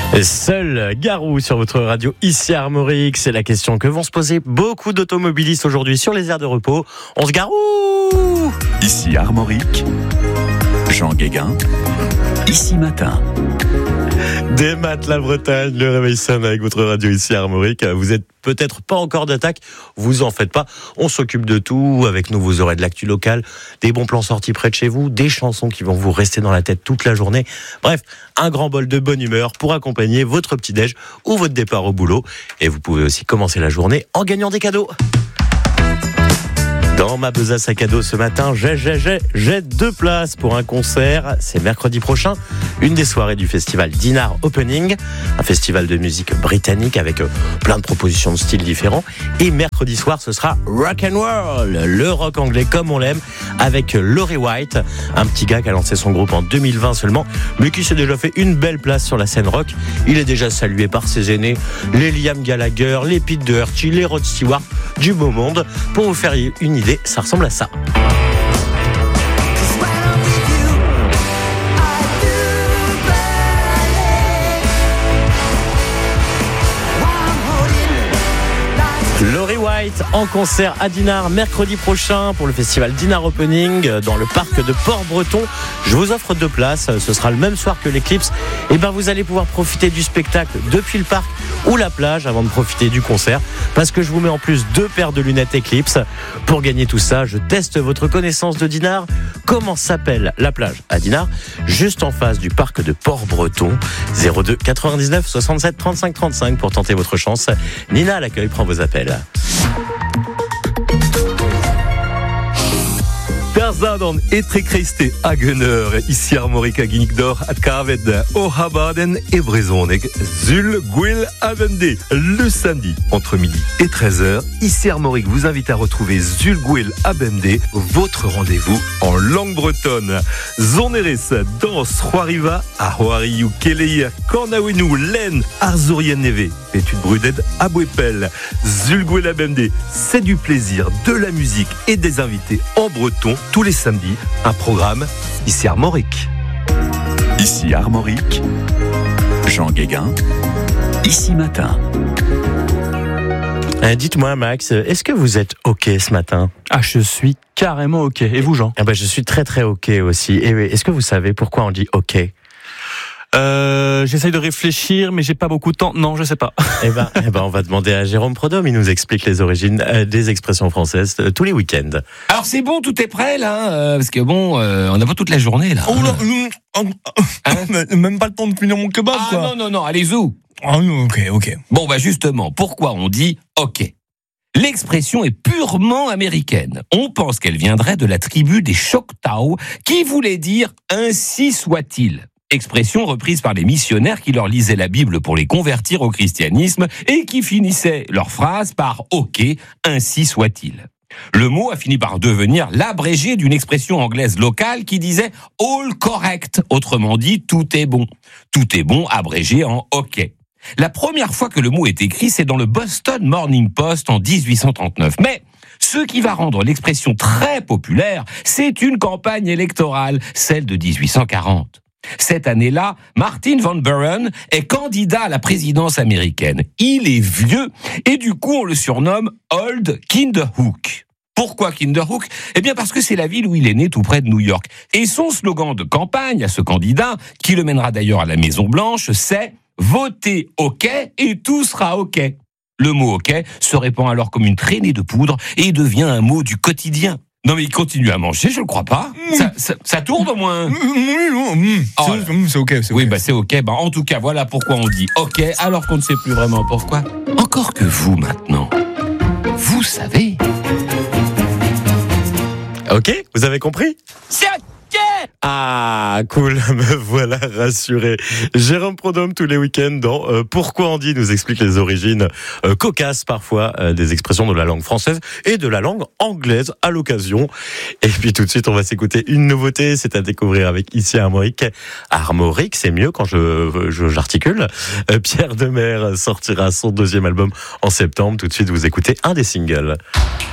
Seul Garou sur votre radio ici à Armorique, c'est la question que vont se poser beaucoup d'automobilistes aujourd'hui sur les aires de repos. On se garou! Ici Armorique, Jean Guéguin, ici matin. Des maths la Bretagne, le réveil sonne avec votre radio ici à Armorique. Vous êtes peut-être pas encore d'attaque, vous en faites pas. On s'occupe de tout. Avec nous, vous aurez de l'actu locale, des bons plans sortis près de chez vous, des chansons qui vont vous rester dans la tête toute la journée. Bref, un grand bol de bonne humeur pour accompagner votre petit-déj ou votre départ au boulot. Et vous pouvez aussi commencer la journée en gagnant des cadeaux. Dans ma besace à cadeau ce matin, j'ai 2 places pour un concert. C'est mercredi prochain, une des soirées du festival Dinard Opening, un festival de musique britannique avec plein de propositions de styles différents. Et mercredi soir, ce sera Rock and Roll, le rock anglais comme on l'aime, avec Laurie White, un petit gars qui a lancé son groupe en 2020 seulement, mais qui s'est déjà fait une belle place sur la scène rock. Il est déjà salué par ses aînés, les Liam Gallagher, les Pete Doherty, les Rod Stewart du beau monde. Pour vous faire une idée, ça ressemble à ça. Laurie White en concert à Dinard mercredi prochain pour le festival Dinard Opening dans le parc de Port-Breton. Je vous offre 2 places, ce sera le même soir que l'Eclipse. Et vous allez pouvoir profiter du spectacle depuis le parc ou la plage avant de profiter du concert, parce que je vous mets en plus 2 paires de lunettes Eclipse. Pour gagner tout ça, je teste votre connaissance de Dinard. Comment s'appelle la plage à Dinard, juste en face du parc de Port-Breton? 02 99 67 35 35 pour tenter votre chance. Nina à l'accueil prend vos appels. Zadan etre Christe Hagener, ici Armorique à Guinigdor, à Kaved, Ohabaden et Brezonek, Zul, Gwil, Avende. Le samedi, entre midi et 13h, ici Armorique vous invite à retrouver Zul, Gwil, Avende, votre rendez-vous en langue bretonne. Zoneres, danse, Roariva, Ahoariou, Keleia, Kornawenu, Len, Arzurien Neve, étude Bruded, Abouepel, Zul, Gwil, Avende. C'est du plaisir, de la musique et des invités en breton tous les samedis, un programme ici Armorique. Ici Armorique, Jean Guéguin, ici matin. Dites-moi Max, est-ce que vous êtes OK ce matin? Ah, je suis carrément OK. Et vous, Jean? Je suis très très OK aussi. Et est-ce que vous savez pourquoi on dit OK? J'essaye de réfléchir, mais j'ai pas beaucoup de temps. Non, je sais pas. On va demander à Jérôme Prodhomme. Il nous explique les origines des expressions françaises tous les week-ends. Alors c'est bon, tout est prêt là, parce que on n'a pas toute la journée là. Oh là, même pas le temps de finir mon kebab quoi. Non, allez où? Ok. Bon justement, pourquoi on dit OK? L'expression est purement américaine. On pense qu'elle viendrait de la tribu des Choctaw, qui voulait dire « ainsi soit-il ». Expression reprise par les missionnaires qui leur lisaient la Bible pour les convertir au christianisme et qui finissaient leur phrase par « OK, ainsi soit-il ». Le mot a fini par devenir l'abrégé d'une expression anglaise locale qui disait « all correct », autrement dit « tout est bon ». Tout est bon abrégé en « OK ». La première fois que le mot est écrit, c'est dans le Boston Morning Post en 1839. Mais ce qui va rendre l'expression très populaire, c'est une campagne électorale, celle de 1840. Cette année-là, Martin Van Buren est candidat à la présidence américaine. Il est vieux et du coup on le surnomme Old Kinderhook. Pourquoi Kinderhook? Parce que c'est la ville où il est né tout près de New York. Et son slogan de campagne à ce candidat, qui le mènera d'ailleurs à la Maison Blanche, c'est « Votez OK et tout sera OK ». Le mot « OK » se répand alors comme une traînée de poudre et devient un mot du quotidien. Non mais il continue à manger, je le crois pas. Ça tourne au moins. C'est OK. Oui, c'est OK. En tout cas, voilà pourquoi on dit OK, alors qu'on ne sait plus vraiment pourquoi. Encore que vous, maintenant, vous savez. OK, vous avez compris? C'est OK. Ah, cool, me voilà rassuré. Jérôme Prodhomme tous les week-ends dans Pourquoi on dit nous explique les origines cocasses parfois des expressions de la langue française et de la langue anglaise à l'occasion. Et puis tout de suite, on va s'écouter une nouveauté, c'est à découvrir avec ici à Armorique. Armorique, c'est mieux quand j'articule. Pierre Demers sortira son 2e album en septembre. Tout de suite, vous écoutez un des singles.